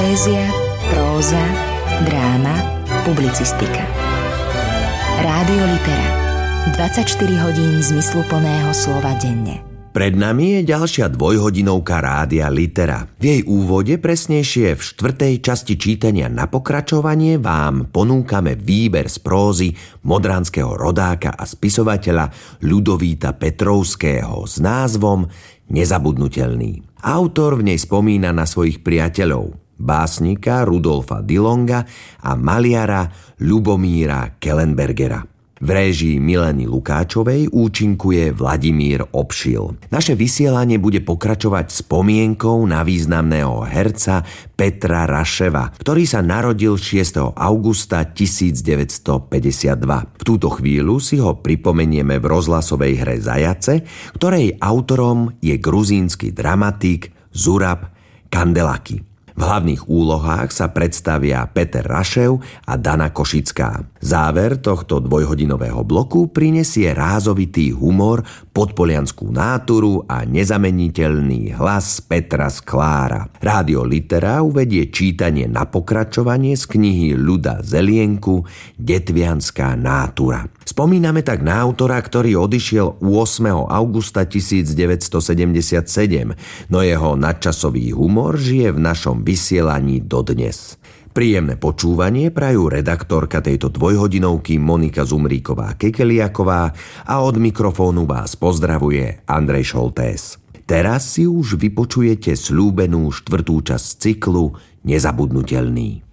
Poézia, próza, dráma, publicistika. Rádio Litera. 24 hodín zmysluplného slova denne. Pred nami je ďalšia dvojhodinovka Rádia Litera. V jej úvode, presnejšie v 4. časti čítania na pokračovanie, vám ponúkame výber z prózy modranského rodáka a spisovateľa Ľudovíta Petrovského s názvom Nezabudnutelný. Autor v nej spomína na svojich priateľov, básnika Rudolfa Dillonga a maliara Ľubomíra Kellenbergera. V réžii Mileny Lukáčovej účinkuje Vladimír Obšil. Naše vysielanie bude pokračovať spomienkou na významného herca Petra Raševa, ktorý sa narodil 6. augusta 1952. V túto chvíľu si ho pripomenieme v rozhlasovej hre Zajace, ktorej autorom je gruzínsky dramatik Zurab Kandelaki. V hlavných úlohách sa predstavia Peter Rašev a Dana Košická. Záver tohto dvojhodinového bloku prinesie rázovitý humor, podpolianskú náturu a nezameniteľný hlas Petra Sklára. Rádio Litera uvedie čítanie na pokračovanie z knihy Ľuda Zelienku Detvianská nátura. Spomíname tak na autora, ktorý odišiel 8. augusta 1977, no jeho nadčasový humor žije v našom vysielaní dodnes. Príjemné počúvanie prajú redaktorka tejto dvojhodinovky Monika Zumríková-Kekeliaková a od mikrofónu vás pozdravuje Andrej Šoltés. Teraz si už vypočujete sľúbenú 4. časť cyklu Nezabudnutelný.